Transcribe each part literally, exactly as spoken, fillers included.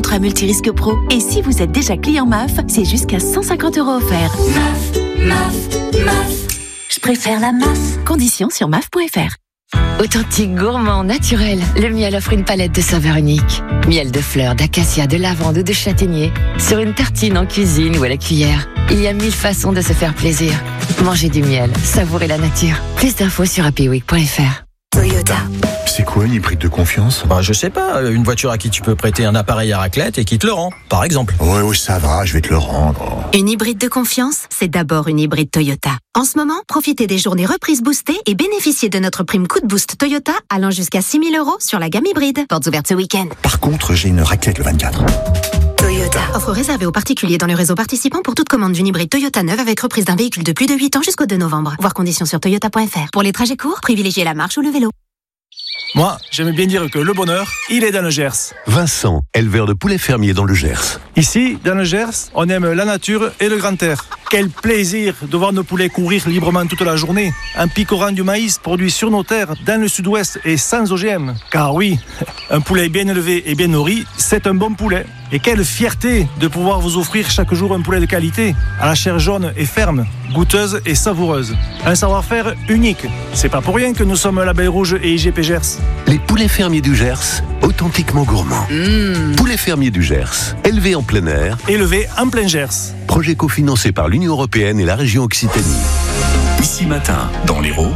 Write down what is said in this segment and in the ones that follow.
contrat multirisque pro. Et si vous êtes déjà client M A F, c'est jusqu'à cent cinquante euros offerts. M A F, M A F, M A F. Je préfère la M A F. Conditions sur M A F point F R. Authentique, gourmand, naturel, le miel offre une palette de saveurs uniques. Miel de fleurs, d'acacia, de lavande ou de châtaignier. Sur une tartine, en cuisine ou à la cuillère. Il y a mille façons de se faire plaisir. Mangez du miel, savourez la nature. Plus d'infos sur happy week point F R. Toyota. C'est quoi une hybride de confiance ? Bah je sais pas, une voiture à qui tu peux prêter un appareil à raclette et qui te le rend, par exemple. Ouais, oui, ça va, je vais te le rendre. Une hybride de confiance, c'est d'abord une hybride Toyota. En ce moment, profitez des journées reprises boostées et bénéficiez de notre prime coup de boost Toyota allant jusqu'à six mille euros sur la gamme hybride. Portes ouvertes ce week-end. Par contre, j'ai une raclette le vingt-quatre. Toyota. Offre réservée aux particuliers dans le réseau participant pour toute commande d'une hybride Toyota neuve avec reprise d'un véhicule de plus de huit ans jusqu'au deux novembre. Voir conditions sur toyota point F R. Pour les trajets courts, privilégiez la marche ou le vélo. Moi, j'aime bien dire que le bonheur, il est dans le Gers. Vincent, éleveur de poulets fermiers dans le Gers. Ici, dans le Gers, on aime la nature et le grand air. Quel plaisir de voir nos poulets courir librement toute la journée. Un picorant du maïs produit sur nos terres, dans le sud-ouest et sans O G M. Car oui, un poulet bien élevé et bien nourri, c'est un bon poulet. Et quelle fierté de pouvoir vous offrir chaque jour un poulet de qualité, à la chair jaune et ferme, goûteuse et savoureuse. Un savoir-faire unique. C'est pas pour rien que nous sommes Label Rouge et I G P Gers. Les poulets fermiers du Gers, authentiquement gourmands. Mmh. Poulets fermiers du Gers, élevés en plein air. Élevés en plein Gers. Projet cofinancé par l'Union européenne et la région Occitanie. Ici Matin, dans l'Hérault,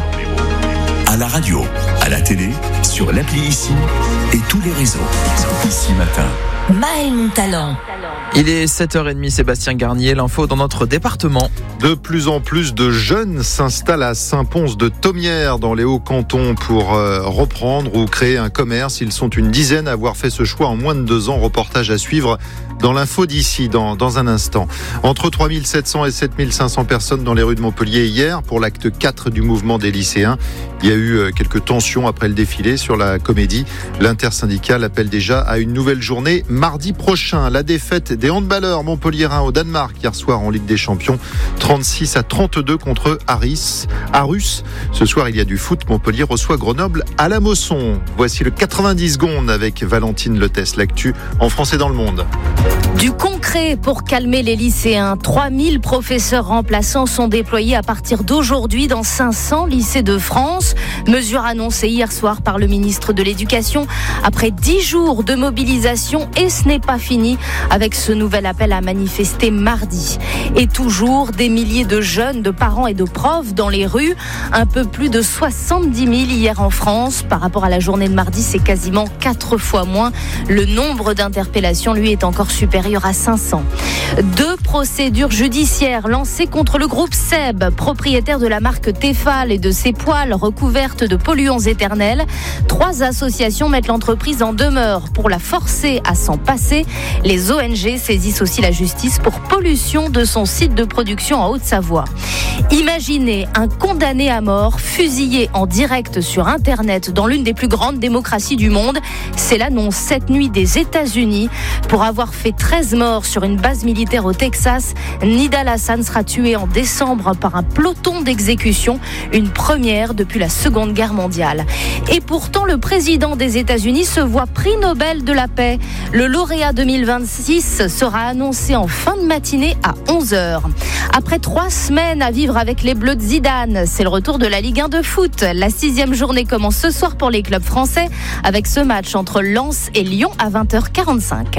à la radio, à la télé, sur l'appli Ici et tous les réseaux. Ici Matin. Maël Montalent. Il est sept heures trente, Sébastien Garnier, l'info dans notre département. De plus en plus de jeunes s'installent à Saint-Pons-de-Thomières dans les Hauts-Cantons pour euh, reprendre ou créer un commerce. Ils sont une dizaine à avoir fait ce choix en moins de deux ans. Reportage à suivre dans l'info d'ici, dans, dans un instant. Entre trois mille sept cents et sept mille cinq cents personnes dans les rues de Montpellier hier pour l'acte quatre du mouvement des lycéens. Il y a eu quelques tensions après le défilé sur la Comédie. L'intersyndicale appelle déjà à une nouvelle journée mardi prochain. La défaite des handballeurs montpelliérains au Danemark hier soir en Ligue des Champions, trente-six à trente-deux contre Aris. Arus. Ce soir, il y a du foot. Montpellier reçoit Grenoble à la Mosson. Voici le quatre-vingt-dix secondes avec Valentine Letes, l'actu en français dans le monde. Du concret pour calmer les lycéens. trois mille professeurs remplaçants sont déployés à partir d'aujourd'hui dans cinq cents lycées de France. Mesure annoncée hier soir par le ministre de l'Éducation après dix jours de mobilisation, et ce n'est pas fini avec ce nouvel appel à manifester mardi. Et toujours des milliers de jeunes, de parents et de profs dans les rues. Un peu plus de soixante-dix mille hier en France. Par rapport à la journée de mardi, c'est quasiment quatre fois moins. Le nombre d'interpellations, lui, est encore supérieur à cinq cents. Deux procédures judiciaires lancées contre le groupe Seb, propriétaire de la marque Tefal et de ses poêles recouvertes de polluants éternels. Trois associations mettent l'entreprise en demeure pour la forcer à s'en passer. Les O N G saisissent aussi la justice pour pollution de son site de production en Haute-Savoie. Imaginez un condamné à mort fusillé en direct sur Internet dans l'une des plus grandes démocraties du monde. C'est l'annonce cette nuit des États-Unis. Pour avoir fait treize morts sur une base militaire au Texas, Nidal Hassan sera tué en décembre par un peloton d'exécution, une première depuis la Seconde Guerre mondiale. Et pourtant, le président des États-Unis se voit prix Nobel de la paix. Le lauréat deux mille vingt-six sera annoncé en fin de matinée à onze heures. Après trois semaines à vivre avec les Bleus de Zidane, c'est le retour de la Ligue un de foot. La sixième journée commence ce soir pour les clubs français avec ce match entre Lens et Lyon à vingt heures quarante-cinq.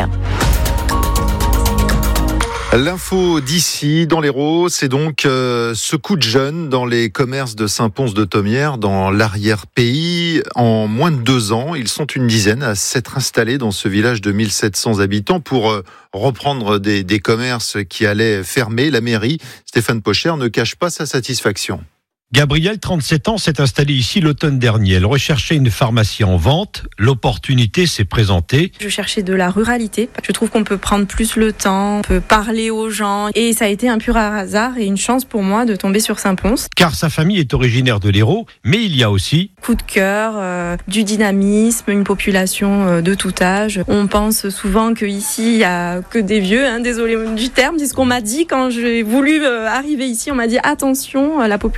L'info d'ici, dans l'Hérault, c'est donc euh, ce coup de jeune dans les commerces de Saint-Pons-de-Thomières, dans l'arrière-pays. En moins de deux ans, ils sont une dizaine à s'être installés dans ce village de mille sept cents habitants pour euh, reprendre des, des commerces qui allaient fermer. La mairie, Stéphane Pocher, ne cache pas sa satisfaction. Gabrielle, trente-sept ans, s'est installée ici l'automne dernier. Elle recherchait une pharmacie en vente. L'opportunité s'est présentée. Je cherchais de la ruralité. Je trouve qu'on peut prendre plus le temps, on peut parler aux gens. Et ça a été un pur hasard et une chance pour moi de tomber sur Saint-Pons. Car sa famille est originaire de l'Hérault, mais il y a aussi... coup de cœur, euh, du dynamisme, une population euh, de tout âge. On pense souvent qu'ici, il n'y a que des vieux, hein, désolé du terme. C'est ce qu'on m'a dit quand j'ai voulu euh, arriver ici. On m'a dit attention, la population est vieille.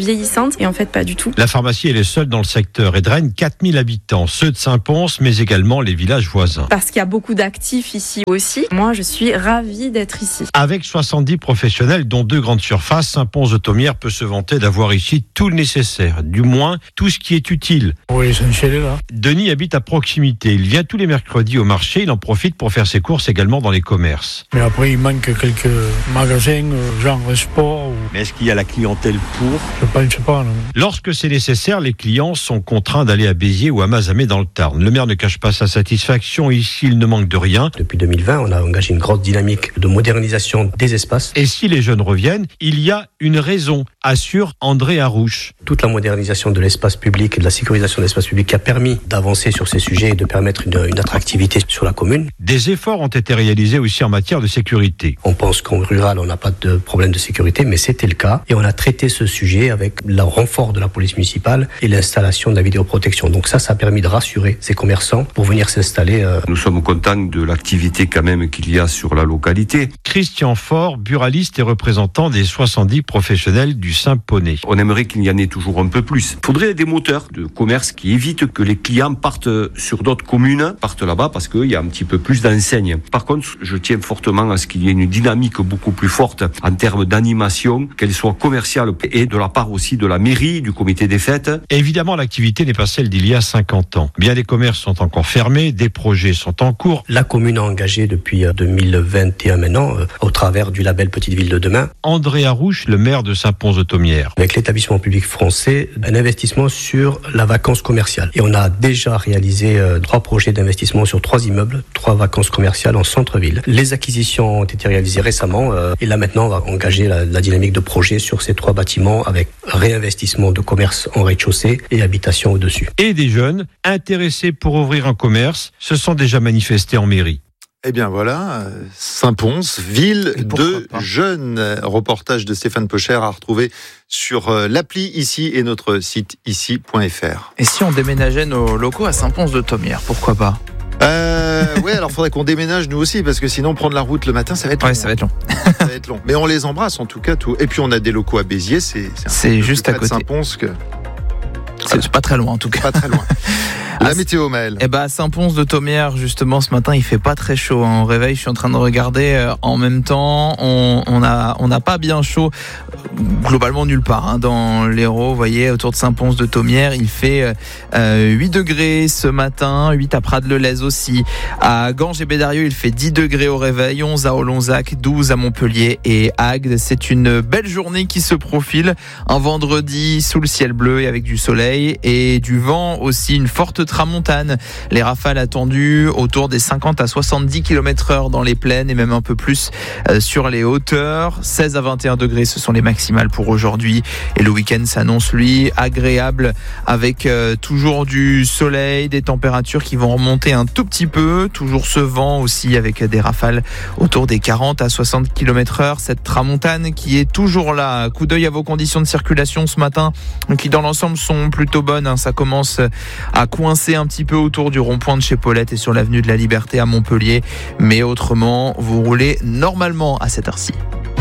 vieillissante et en fait pas du tout. La pharmacie elle est seule dans le secteur et draine quatre mille habitants, ceux de Saint-Pons mais également les villages voisins. Parce qu'il y a beaucoup d'actifs ici aussi. Moi je suis ravie d'être ici. Avec soixante-dix professionnels dont deux grandes surfaces, Saint-Pons-de-Thomières peut se vanter d'avoir ici tout le nécessaire, du moins tout ce qui est utile. Oui, l'essentiel est là. Denis habite à proximité, il vient tous les mercredis au marché, il en profite pour faire ses courses également dans les commerces. Mais après il manque quelques magasins, genre sport. Ou... Mais est-ce qu'il y a la clientèle pour ? Je pense pas, non. Lorsque c'est nécessaire, les clients sont contraints d'aller à Béziers ou à Mazamet dans le Tarn. Le maire ne cache pas sa satisfaction, ici il ne manque de rien. Depuis deux mille vingt, on a engagé une grosse dynamique de modernisation des espaces. Et si les jeunes reviennent, il y a une raison, assure André Harouche. Toute la modernisation de l'espace public et de la sécurisation de l'espace public a permis d'avancer sur ces sujets et de permettre une, une attractivité sur la commune. Des efforts ont été réalisés aussi en matière de sécurité. On pense qu'en rural, on n'a pas de problème de sécurité, mais c'était le cas. Et on a traité ce sujet avec le renfort de la police municipale et l'installation de la vidéoprotection. Donc ça, ça a permis de rassurer ces commerçants pour venir s'installer. Euh... Nous sommes contents de l'activité quand même qu'il y a sur la localité. Christian Faure, buraliste et représentant des soixante-dix professionnels du Saint-Poney. On aimerait qu'il y en ait toujours un peu plus. Il faudrait des moteurs de commerce qui évitent que les clients partent sur d'autres communes, partent là-bas parce qu'il y a un petit peu plus d'enseignes. Par contre, je tiens fortement à ce qu'il y ait une dynamique beaucoup plus forte en termes d'animation, qu'elle soit commerciale et de la part aussi de la mairie, du comité des fêtes. Évidemment, l'activité n'est pas celle d'il y a cinquante ans. Bien des commerces sont encore fermés, des projets sont en cours. La commune a engagé depuis deux mille vingt et un maintenant, euh, au travers du label Petite Ville de Demain. André Harouche, le maire de Saint-Pons-de-Thomières. Avec l'établissement public français, un investissement sur la vacance commerciale. Et on a déjà réalisé euh, trois projets d'investissement sur trois immeubles, trois vacances commerciales en centre-ville. Les acquisitions ont été réalisées récemment euh, et là maintenant on va engager la, la dynamique de projet sur ces trois bâtiments avec réinvestissement de commerce en rez-de-chaussée et habitation au-dessus. Et des jeunes intéressés pour ouvrir un commerce se sont déjà manifestés en mairie. Eh bien voilà, Saint-Pons, ville de jeunes. Reportage de Stéphane Pocher à retrouver sur l'appli ici et notre site ici point f r. Et si on déménageait nos locaux à Saint-Pons-de-Thomières, pourquoi pas ? Euh, ouais, alors faudrait qu'on déménage nous aussi parce que sinon prendre la route le matin ça va être long. Ouais, ça va être long. Ça va être long. Mais on les embrasse en tout cas tout. Et puis on a des locaux à Béziers, c'est c'est, c'est juste à côté. Saint-Pons que c'est voilà. Pas très loin en tout cas. Pas très loin. La météo, Maël. Eh ben, à Saint-Pons-de-Thomières, justement, ce matin, il fait pas très chaud. Hein. Au réveil, je suis en train de regarder. Euh, en même temps, on, on a, on n'a pas bien chaud, globalement nulle part. Hein. Dans l'Hérault, vous voyez, autour de Saint-Pons-de-Thomières, il fait euh, huit degrés ce matin, huit à Prades-le-Lez aussi. À Ganges et Bédarieux, il fait dix degrés au réveil, onze à Olonzac, douze à Montpellier et Agde. C'est une belle journée qui se profile. Un vendredi sous le ciel bleu et avec du soleil et du vent aussi, une forte tramontane. Les rafales attendues autour des cinquante à soixante-dix kilomètres heure dans les plaines et même un peu plus euh, sur les hauteurs. seize à vingt et un degrés, ce sont les maximales pour aujourd'hui. Et le week-end s'annonce, lui, agréable avec euh, toujours du soleil, des températures qui vont remonter un tout petit peu. Toujours ce vent aussi avec des rafales autour des quarante à soixante kilomètres heure. Cette tramontane qui est toujours là. Coup d'œil à vos conditions de circulation ce matin, qui dans l'ensemble sont plutôt bonnes. Hein. Ça commence à coincer un petit peu autour du rond-point de chez Paulette et sur l'avenue de la Liberté à Montpellier. Mais autrement, vous roulez normalement à cette heure-ci.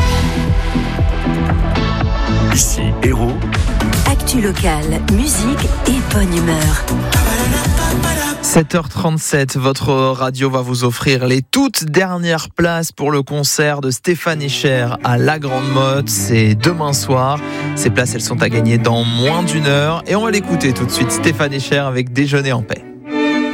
Ici, Hérault. Actu locale, musique et bonne humeur. sept heures trente-sept, votre radio va vous offrir les toutes dernières places pour le concert de Stéphane Echer à La Grande Motte. C'est demain soir. Ces places, elles sont à gagner dans moins d'une heure. Et on va l'écouter tout de suite. Stéphane Echer avec Déjeuner en paix.